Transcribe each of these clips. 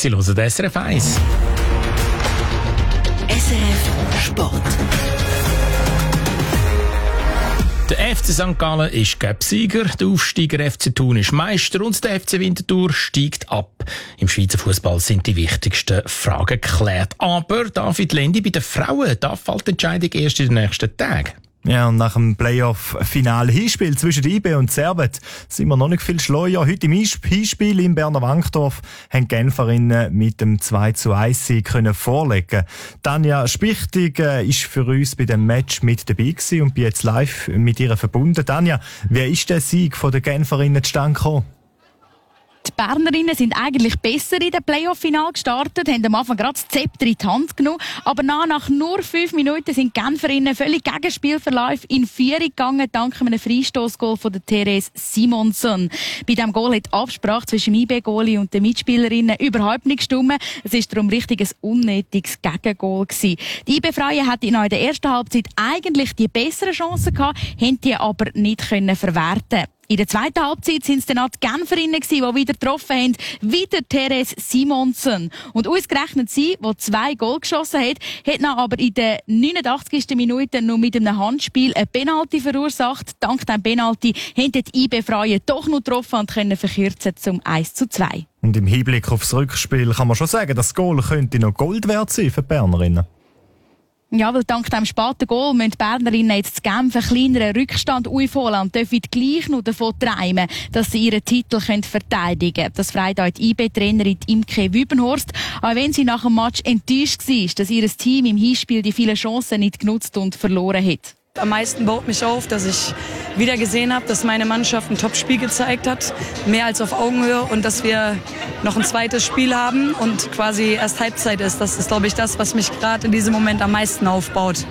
Sie hören den SRF 1. SRF Sport. Der FC St. Gallen ist Cup-Sieger, der Aufsteiger FC Thun ist Meister und der FC Winterthur steigt ab. Im Schweizer Fußball sind die wichtigsten Fragen geklärt. Aber David Lendi, bei den Frauen, da fällt die Entscheidung erst in den nächsten Tagen. Ja, und nach dem Playoff-Final-Hinspiel zwischen IB und Servet sind wir noch nicht viel schlauer. Heute im Hinspiel in Berner Wankdorf haben die Genferinnen mit dem 2:1 können vorlegen. Tanja Spichtig ist für uns bei dem Match mit dabei gewesen und bin jetzt live mit ihr verbunden. Tanja, wie ist der Sieg von den Genferinnen zustande gekommen? Die Bernerinnen sind eigentlich besser in den Playoff-Final gestartet, haben am Anfang gerade das Zepter in die Hand genommen. Aber nach nur 5 Minuten sind die Genferinnen völlig gegen Spielverlauf in Führung gegangen, dank einem Freistoßgoal von der Therese Simonsen. Bei diesem Goal hat die Absprache zwischen dem IB-Goalie und den Mitspielerinnen überhaupt nicht gestimmt. Es war darum richtig ein unnötiges Gegengoal gewesen. Die IB-Frauen hatten in der ersten Halbzeit eigentlich die besseren Chancen gehabt, haben die aber nicht können verwerten. In der zweiten Halbzeit sind es dann auch die Genferinnen die wieder getroffen haben, wieder Therese Simonsen. Und ausgerechnet sie, die 2 Goal geschossen hat dann aber in der 89. Minute noch mit einem Handspiel ein Penalty verursacht. Dank diesem Penalty haben die IB-Frauen doch noch getroffen und können verkürzen zum 1:2. Und im Hinblick aufs Rückspiel kann man schon sagen, das Goal könnte noch Gold wert sein für die Bernerinnen. Ja, weil dank diesem späten Goal müssen die Bernerinnen jetzt zu Genf einen kleineren Rückstand aufholen und dürfen gleich noch davon träumen, dass sie ihren Titel verteidigen können. Das freut auch die IB-Trainerin Imke Wübenhorst, auch wenn sie nach dem Match enttäuscht war, dass ihr Team im Hinspiel die vielen Chancen nicht genutzt und verloren hat. Am meisten baut mich auf, dass ich wieder gesehen habe, dass meine Mannschaft ein Top-Spiel gezeigt hat, mehr als auf Augenhöhe und dass wir noch ein zweites Spiel haben und quasi erst Halbzeit ist. Das ist, glaube ich, das, was mich gerade in diesem Moment am meisten aufbaut.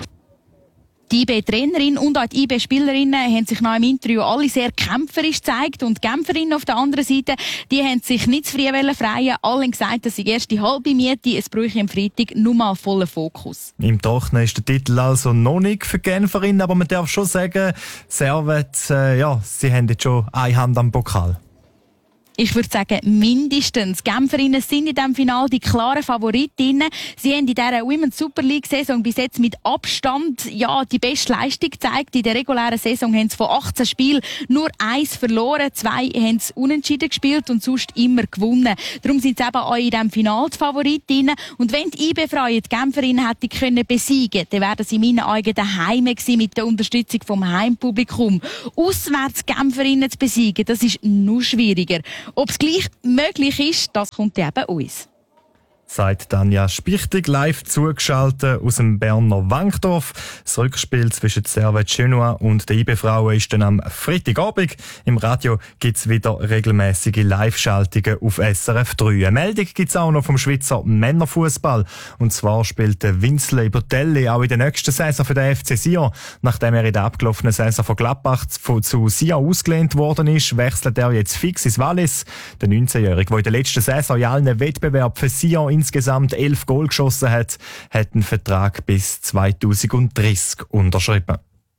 Die IB-Trainerin und auch die IB-Spielerinnen haben sich nach dem Interview alle sehr kämpferisch gezeigt und die Genferinnen auf der anderen Seite, die haben sich nicht zu früh freien. Alle haben gesagt, dass sie erst die halbe Miete, es bräuchte am Freitag nur mal vollen Fokus. Im Trocknen ist der Titel also noch nicht für Genferinnen, aber man darf schon sagen, Servet, sie haben jetzt schon eine Hand am Pokal. Ich würde sagen, mindestens. Die Genferinnen sind in diesem Finale die klaren Favoritinnen. Sie haben in dieser Women's Super League-Saison bis jetzt mit Abstand die beste Leistung gezeigt. In der regulären Saison haben sie von 18 Spielen nur 1 verloren, 2 haben sie unentschieden gespielt und sonst immer gewonnen. Darum sind sie eben auch in diesem Finale die Favoritinnen. Und wenn die IB-Frauen die Genferinnen hätten können besiegen, dann wären sie in meinen Augen daheim gewesen mit der Unterstützung vom Heimpublikum. Auswärts die Genferinnen zu besiegen, das ist noch schwieriger. Ob es gleich möglich ist, das kommt eben uns. Sagt Tanja Spichtig, live zugeschaltet aus dem Berner Wankdorf. Das Rückspiel zwischen Servet Genua und den IB-Frauen ist dann am Freitagabend. Im Radio gibt es wieder regelmäßige Live-Schaltungen auf SRF 3. Eine Meldung gibt es auch noch vom Schweizer Männerfußball. Und zwar spielt der Winsley Botelli auch in der nächsten Saison für den FC Sion. Nachdem er in der abgelaufenen Saison von Gladbach zu Sion ausgelehnt worden ist, wechselt er jetzt fix ins Wallis. Der 19-Jährige, der in der letzten Saison in allen Wettbewerben für Sion insgesamt 11 Goal geschossen hat einen Vertrag bis 2030 unterschrieben.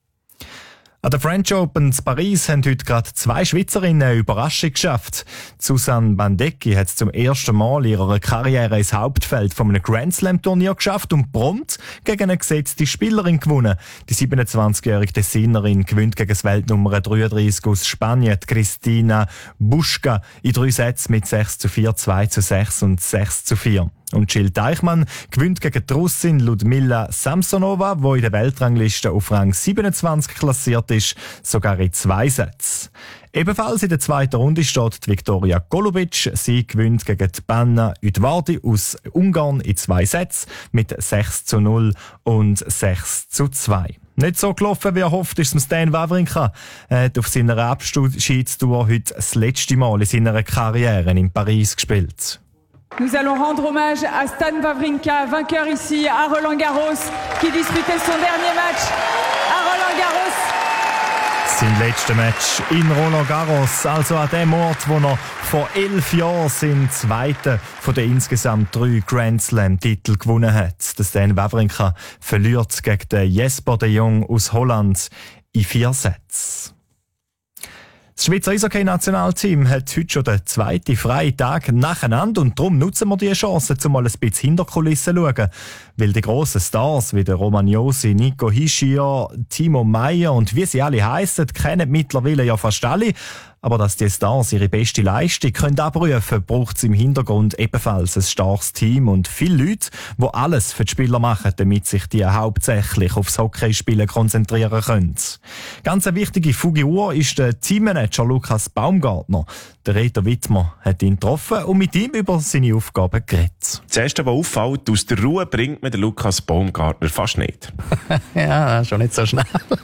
An der French Open in Paris haben heute gerade 2 Schweizerinnen eine Überraschung geschafft. Susanne Bandecki hat es zum ersten Mal in ihrer Karriere ins Hauptfeld von einem Grand Slam Turnier geschafft und prompt gegen eine gesetzte Spielerin gewonnen. Die 27-jährige Tessinerin gewinnt gegen das Weltnummer 33 aus Spanien, Cristina Buschka, in 3 Sätzen mit 6:4, 2:6 und 6:4. Und Jill Teichmann gewinnt gegen die Russin Ludmila Samsonova, die in der Weltrangliste auf Rang 27 klassiert ist, sogar in 2 Sätzen. Ebenfalls in der zweiten Runde steht die Viktoria Golubic. Sie gewinnt gegen die Banna Udvardi aus Ungarn in 2 Sätzen mit 6:0 und 6:2. Nicht so gelaufen, wie er hofft, ist es Stan Wawrinka. Er hat auf seiner Abschiedstour heute das letzte Mal in seiner Karriere in Paris gespielt. Nous allons rendre hommage à Stan Wawrinka, vainqueur ici à Roland-Garros, qui disputait son dernier match à Roland-Garros. Sein letztes Match in Roland-Garros, also an dem Ort, wo er vor 11 Jahren seinen zweiten von den insgesamt 3 Grand Slam-Titel gewonnen hat. Der Stan Wawrinka verliert gegen den Jesper de Jong aus Holland in 4 Sätzen. Das Schweizer Eishockey-Nationalteam hat heute schon den zweiten freien Tag nacheinander und darum nutzen wir die Chance, um mal ein bisschen hinter die Kulissen zu schauen. Weil die grossen Stars wie der Roman Josi, Nico Hischier, Timo Meyer und wie sie alle heissen, kennen mittlerweile ja fast alle. Aber dass die Stars ihre beste Leistung können abrufen, braucht es im Hintergrund ebenfalls ein starkes Team und viele Leute, die alles für die Spieler machen, damit sich die hauptsächlich aufs Hockeyspielen konzentrieren können. Ganz eine wichtige Figur ist der Teammanager Lukas Baumgartner. Der Reto Wittmer hat ihn getroffen und mit ihm über seine Aufgaben geredet. Das Erste, was auffällt, aus der Ruhe bringt mir den Lukas Baumgartner fast nicht. Ja, schon nicht so schnell.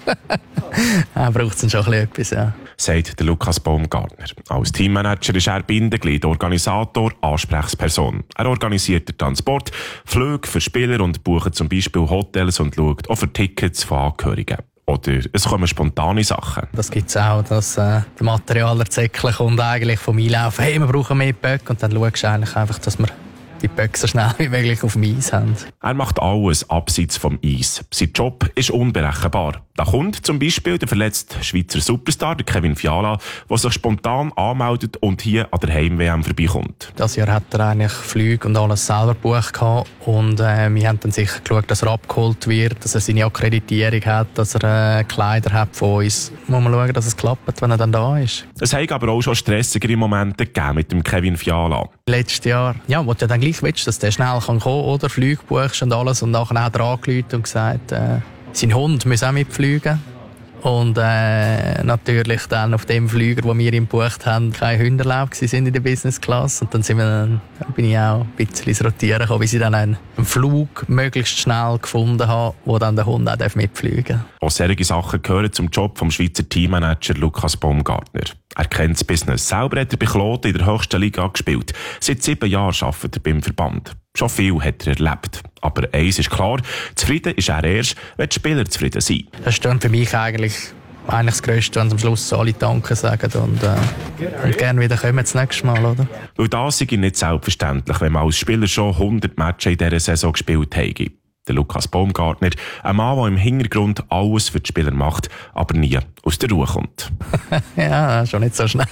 Er braucht schon ein bisschen etwas, ja. Sagt der Lukas Baumgartner. Als Teammanager ist er Bindeglied, Organisator, Ansprechperson. Er organisiert den Transport, Flüge für Spieler und bucht zum Beispiel Hotels und schaut auch für Tickets von Angehörigen. Oder es kommen spontane Sachen. Das gibt es auch, dass der Materialerzeckler kommt eigentlich vom Einlaufen. Hey, wir brauchen mehr Böcke. Und dann schaust du eigentlich einfach, dass wir die Böcke so schnell wie möglich auf dem Eis haben. Er macht alles abseits vom Eis. Sein Job ist unberechenbar. Da kommt zum Beispiel der verletzte Schweizer Superstar, der Kevin Fiala, der sich spontan anmeldet und hier an der Heim-WM vorbeikommt. Das Jahr hat er eigentlich Flüge und alles selber gebucht und wir haben dann sicher geschaut, dass er abgeholt wird, dass er seine Akkreditierung hat, dass er Kleider hat von uns. Muss man schauen, dass es klappt, wenn er dann da ist. Es hat aber auch schon stressigere Momente gegeben mit dem Kevin Fiala. Letztes Jahr, ja, wo du dann gleich willst, dass der schnell kommen kann oder Flüge buchst und alles und nachher hat er angerufen und gesagt, sein Hund muss auch mitfliegen. Und natürlich dann auf dem Flüger, den wir ihm gebucht haben, keine Hunde erlaubt sind in der Business Class. Und dann bin ich auch ein bisschen ins Rotieren gekommen, bis ich dann einen Flug möglichst schnell gefunden habe, wo dann der Hund auch mitfliegen darf. Auch solche Sachen gehören zum Job vom Schweizer Teammanager Lukas Baumgartner. Er kennt das Business. Selber hat er bei Kloten in der höchsten Liga gespielt. Seit 7 Jahren arbeitet er beim Verband. Schon viel hat er erlebt. Aber eins ist klar, zufrieden ist er erst, wenn die Spieler zufrieden sind. Das ist für mich eigentlich das Größte, wenn am Schluss alle Danke sagen und gerne wieder kommen das nächste Mal, oder? Weil das ist nicht selbstverständlich, wenn man als Spieler schon 100 Matches in dieser Saison gespielt hat. Der Lukas Baumgartner, ein Mann, der im Hintergrund alles für die Spieler macht, aber nie aus der Ruhe kommt. Ja, schon nicht so schnell.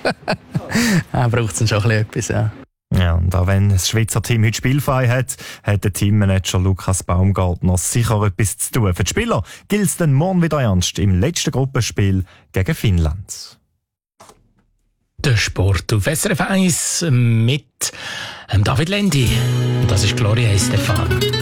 Er braucht schon ein bisschen etwas, ja. Ja, und auch wenn das Schweizer Team heute spielfrei hat, hat der Teammanager Lukas Baumgartner sicher etwas zu tun. Für die Spieler gilt es dann morgen wieder ernst im letzten Gruppenspiel gegen Finnland. Der Sport auf SRF 1 mit David Lendi. Das ist Gloria Estefan.